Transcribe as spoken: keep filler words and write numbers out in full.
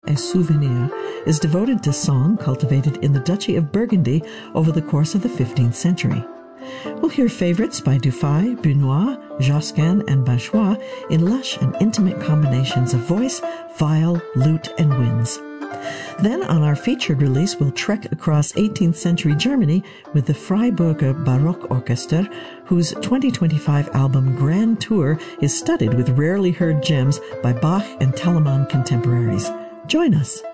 et Souvenir is devoted to song cultivated in the Duchy of Burgundy over the course of the fifteenth century. We'll hear favorites by Dufay, Bunois, Josquin, and Bachois in lush and intimate combinations of voice, viol, lute, and winds. Then, on our featured release, we'll trek across eighteenth century Germany with the Freiburger Baroque Orchester, whose twenty twenty-five album Grand Tour is studded with rarely heard gems by Bach and Telemann contemporaries. Join us.